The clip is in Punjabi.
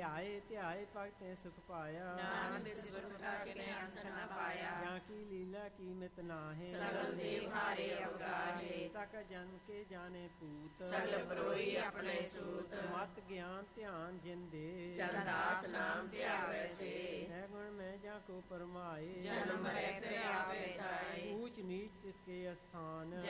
ਧਿਆਏ ਧਿਆਏ ਭਗਤੇ ਸੁਖ ਪਾਇਆ। ਨਾਨਕ ਤਿਸ ਗੁਰ ਕਾ ਕਿਨੇ ਅੰਤ ਨ ਪਾਇਆ। ਜਾਂ ਕੀ ਲੀਲਾ ਕੀਮਤ ਨਾਹੇ। ਸਗਲ ਦੇਵ ਹਾਰੇ ਅਵਗਾਹੇ। ਤਕ ਜਨਮ ਕੇ ਜਾਣੇ ਪੂਤ। ਸਗਲ ਪਰੋਈ ਆਪਣੇ ਸੂਤ। ਮਤ ਗਿਆਨ ਧਿਆਨ ਜਿਨ ਦੇ। ਚਰਦਾਸ ਨਾਮ ਧਿਆਵੈ ਸੇ। ਹੈ ਗੁਣ ਮੈਂ ਜਾਂ ਕੋ ਪਰਮਾਏ। ਜਨਮ ਮਰੈ ਫਿਰ ਆਵੇ ਜਾਏ। ਊਚ ਨੀਚ ਤਿਸਕੇ ਅਸਥਾਨ।